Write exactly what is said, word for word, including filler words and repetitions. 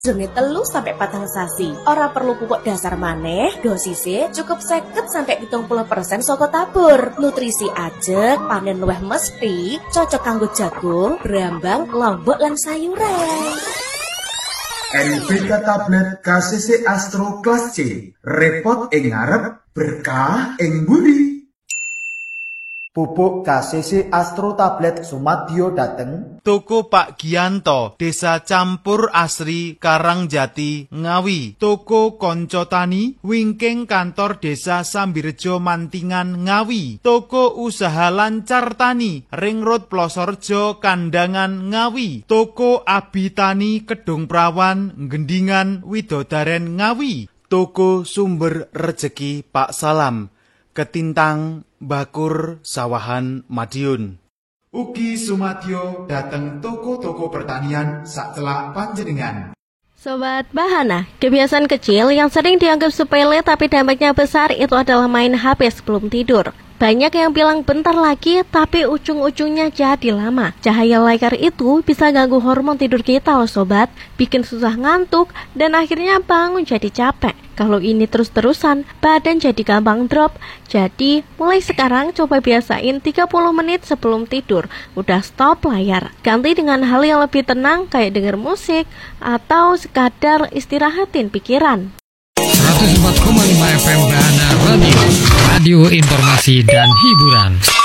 Jene telu sampai patang sasi. Ora perlu pupuk dasar maneh, dosisnya cukup seket sampai pitung puluh persen saka tabur. Nutrisi ajeg, panen luwih mesti, cocok kanggo jagung, brambang, lombok lan sayuran. N P K tablet K C C Astro kelas C, repot ing ngarep, berkah ing mburi. Pupuk K C C Astro tablet Sumadyo dateng Toko Pak Gianto, Desa Campur Asri, Karangjati, Ngawi. Toko Konco Tani, wingking kantor Desa Sambirejo Mantingan, Ngawi. Toko Usaha Lancar Tani, Ring Road Plosorjo, Kandangan, Ngawi. Toko Abi Tani, Kedung Prawan, Gendingan, Widodaren, Ngawi. Toko Sumber Rejeki Pak Salam, Ketintang, Bakur, Sawahan, Madiun. Ugi Sumadyo dateng toko-toko pertanian sacelak panjenengan. Sobat Bahana, kebiasaan kecil yang sering dianggap sepele tapi dampaknya besar itu adalah main H P sebelum tidur. Banyak yang bilang bentar lagi, tapi ujung-ujungnya jadi lama. Cahaya layar itu bisa ganggu hormon tidur kita loh sobat, bikin susah ngantuk, dan akhirnya bangun jadi capek. Kalau ini terus-terusan, badan jadi gampang drop. Jadi, mulai sekarang coba biasain tiga puluh menit sebelum tidur. Udah stop layar. Ganti dengan hal yang lebih tenang kayak denger musik, atau sekadar istirahatin pikiran. seratus empat koma lima F M Bahana Radio, radio informasi dan hiburan.